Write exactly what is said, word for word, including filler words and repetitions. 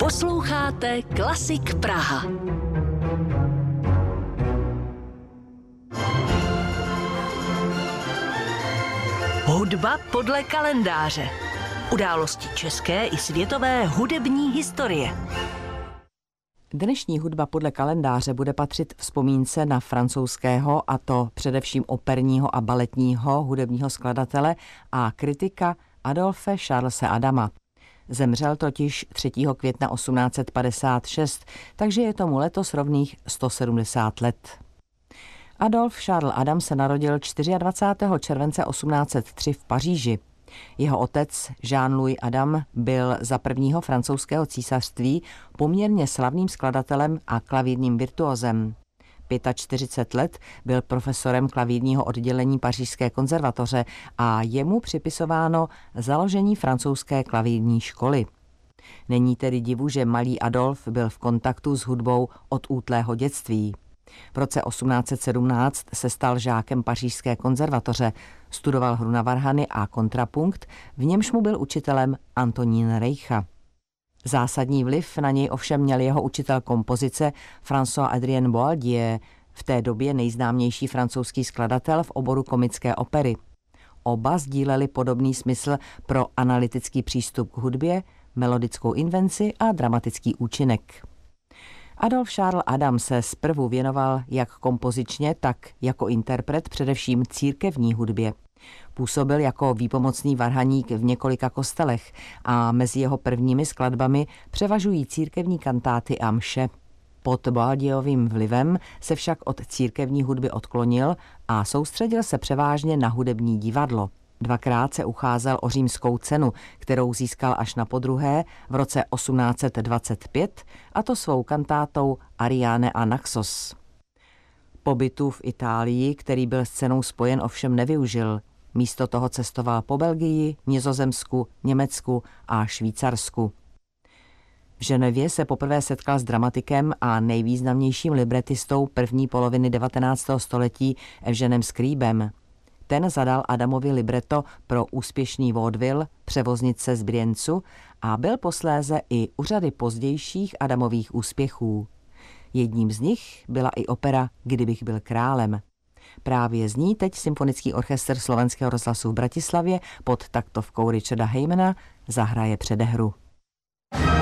Posloucháte Klasik Praha. Hudba podle kalendáře. Události české i světové hudební historie. Dnešní hudba podle kalendáře bude patřit vzpomínce na francouzského, a to především operního a baletního hudebního skladatele a kritika Adolphe Charlese Adama. Zemřel totiž třetího května osmnáct set padesát šest, takže je tomu letos rovných sto sedmdesát let. Adolphe Charles Adam se narodil dvacátého čtvrtého července osmnáct set tři v Paříži. Jeho otec Jean-Louis Adam byl za prvního francouzského císařství poměrně slavným skladatelem a klavírním virtuózem. čtyřicet pět let byl profesorem klavírního oddělení Pařížské konzervatoře a jemu připisováno založení francouzské klavírní školy. Není tedy divu, že malý Adolf byl v kontaktu s hudbou od útlého dětství. V roce osmnáct set sedmnáct se stal žákem Pařížské konzervatoře, studoval hru na varhany a kontrapunkt, v němž mu byl učitelem Antonín Reicha. Zásadní vliv na něj ovšem měl jeho učitel kompozice François-Adrien Boieldieu, v té době nejznámější francouzský skladatel v oboru komické opery. Oba sdíleli podobný smysl pro analytický přístup k hudbě, melodickou invenci a dramatický účinek. Adolphe Charles Adam se zprvu věnoval jak kompozičně, tak jako interpret především církevní hudbě. Působil jako výpomocný varhaník v několika kostelech a mezi jeho prvními skladbami převažují církevní kantáty a mše. Pod Boieldieuovým vlivem se však od církevní hudby odklonil a soustředil se převážně na hudební divadlo. Dvakrát se ucházel o římskou cenu, kterou získal až na podruhé v roce osmnáct set dvacet pět, a to svou kantátou Ariane a Naxos. Pobytu v Itálii, který byl s cenou spojen, ovšem nevyužil. Místo toho cestoval po Belgii, Nizozemsku, Německu a Švýcarsku. V Ženevě se poprvé setkal s dramatikem a nejvýznamnějším libretistou první poloviny devatenáctého století Evženem Scribem. Ten zadal Adamovi libreto pro úspěšný vaudeville Převoznice z Briencu a byl posléze i u řady pozdějších Adamových úspěchů. Jedním z nich byla i opera Kdybych byl králem. Právě z ní teď Symfonický orchestr Slovenského rozhlasu v Bratislavě pod taktovkou Richarda Heymana zahraje předehru.